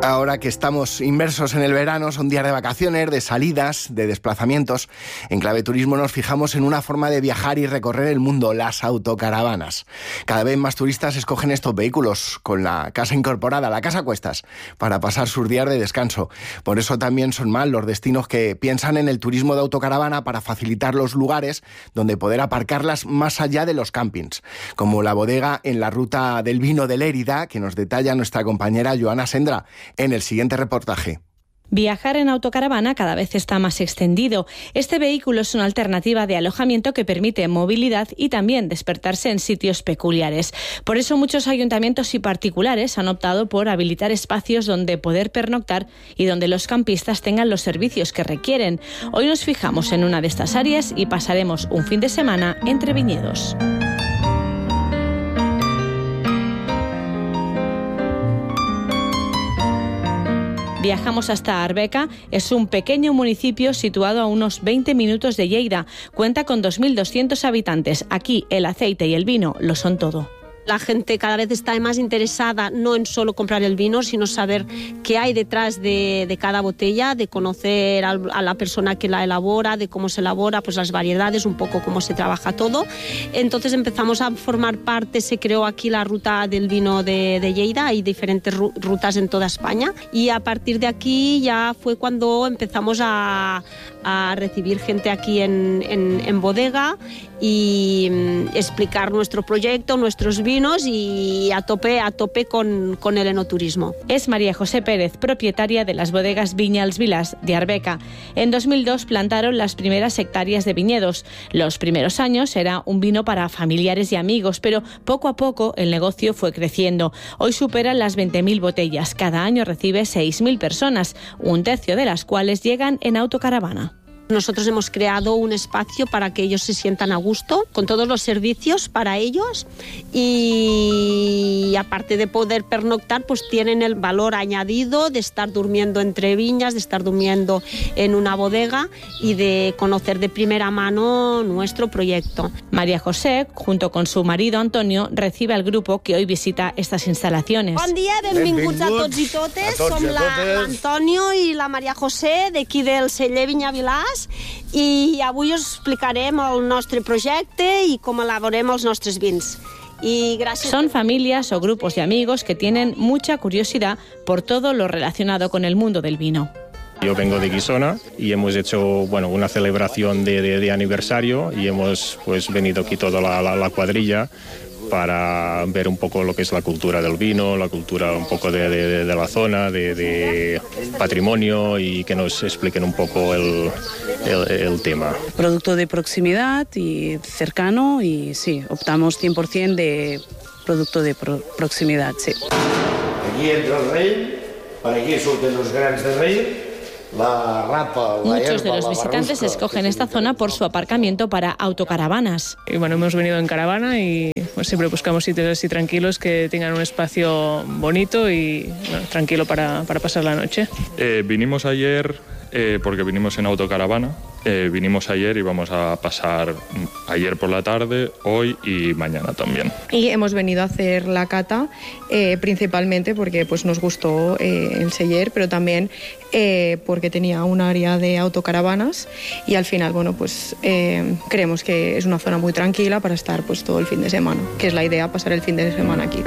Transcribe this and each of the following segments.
Ahora que estamos inmersos en el verano, son días de vacaciones, de salidas, de desplazamientos. En Clave Turismo nos fijamos en una forma de viajar y recorrer el mundo, las autocaravanas. Cada vez más turistas escogen estos vehículos con la casa incorporada, la casa a cuestas, para pasar sus días de descanso. Por eso también son más los destinos que piensan en el turismo de autocaravana para facilitar los lugares donde poder aparcarlas más allá de los campings, como la bodega en la ruta del vino de Lérida, que nos detalla nuestra compañera Joana Sendra en el siguiente reportaje. Viajar en autocaravana cada vez está más extendido. Este vehículo es una alternativa de alojamiento que permite movilidad y también despertarse en sitios peculiares. Por eso muchos ayuntamientos y particulares han optado por habilitar espacios donde poder pernoctar y donde los campistas tengan los servicios que requieren. Hoy nos fijamos en una de estas áreas y pasaremos un fin de semana entre viñedos. Viajamos hasta Arbeca, es un pequeño municipio situado a unos 20 minutos de Lleida. Cuenta con 2.200 habitantes. Aquí el aceite y el vino lo son todo. La gente cada vez está más interesada no en solo comprar el vino, sino saber qué hay detrás de cada botella, de conocer a la persona que la elabora, de cómo se elabora, pues las variedades, un poco cómo se trabaja todo. Entonces empezamos a formar parte, se creó aquí la ruta del vino de Lleida, hay diferentes rutas en toda España y a partir de aquí ya fue cuando empezamos a recibir gente aquí en bodega y explicar nuestro proyecto, nuestros vinos y a tope con el enoturismo. Es María José Pérez, propietaria de las bodegas Vinyals Vilas de Arbeca. En 2002 plantaron las primeras hectáreas de viñedos. Los primeros años era un vino para familiares y amigos, pero poco a poco el negocio fue creciendo. Hoy superan las 20.000 botellas. Cada año recibe 6.000 personas, un tercio de las cuales llegan en autocaravana. Nosotros hemos creado un espacio para que ellos se sientan a gusto, con todos los servicios para ellos y aparte de poder pernoctar, pues tienen el valor añadido de estar durmiendo entre viñas, de estar durmiendo en una bodega y de conocer de primera mano nuestro proyecto. María José, junto con su marido Antonio, recibe al grupo que hoy visita estas instalaciones. Bon dia, benvinguts a tots i totes. Som l'Antonio i la María José d'aquí del celler Vinyals i avui us explicarem el nostre projecte i com elaborem els nostres vins. Son familias o grupos de amigos que tienen mucha curiosidad por todo lo relacionado con el mundo del vino. Yo vengo de Guisona y hemos hecho una celebración de aniversario y hemos venido aquí toda la cuadrilla para ver un poco lo que es la cultura del vino, la cultura un poco de la zona, de patrimonio y que nos expliquen un poco el tema. Producto de proximidad y cercano y sí, optamos 100% de producto de proximidad, sí. Aquí entra el rey, para aquí surten los grans de rey. Muchos de los visitantes escogen esta zona por su aparcamiento para autocaravanas. Y hemos venido en caravana y siempre buscamos sitios así tranquilos que tengan un espacio bonito y tranquilo para pasar la noche. Vinimos ayer porque vinimos en autocaravana. Vinimos ayer y vamos a pasar ayer por la tarde, hoy y mañana también. Y hemos venido a hacer la cata principalmente porque nos gustó el celler, pero también porque tenía un área de autocaravanas y al final creemos que es una zona muy tranquila para estar todo el fin de semana, que es la idea, pasar el fin de semana aquí.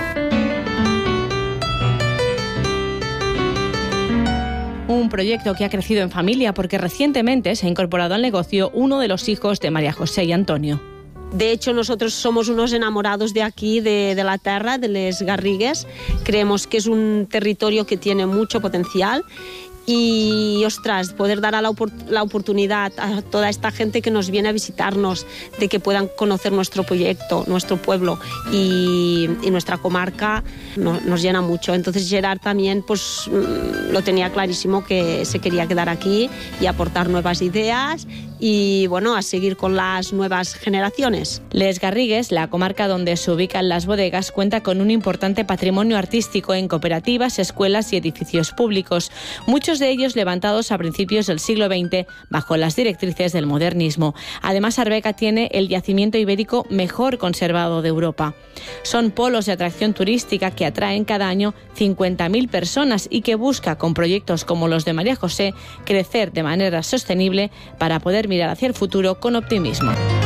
Un proyecto que ha crecido en familia porque recientemente se ha incorporado al negocio uno de los hijos de María José y Antonio. De hecho, nosotros somos unos enamorados de aquí, de la tierra, de les Garrigues. Creemos que es un territorio que tiene mucho potencial y, poder dar la oportunidad a toda esta gente que nos viene a visitarnos, de que puedan conocer nuestro proyecto, nuestro pueblo y nuestra comarca, nos llena mucho. Entonces Gerard también lo tenía clarísimo que se quería quedar aquí y aportar nuevas ideas y a seguir con las nuevas generaciones. Les Garrigues, la comarca donde se ubican las bodegas, cuenta con un importante patrimonio artístico en cooperativas, escuelas y edificios públicos. Muchos de ellos levantados a principios del siglo XX bajo las directrices del modernismo. Además, Arbeca tiene el yacimiento ibérico mejor conservado de Europa. Son polos de atracción turística que atraen cada año 50.000 personas y que busca, con proyectos como los de María José, crecer de manera sostenible para poder mirar hacia el futuro con optimismo.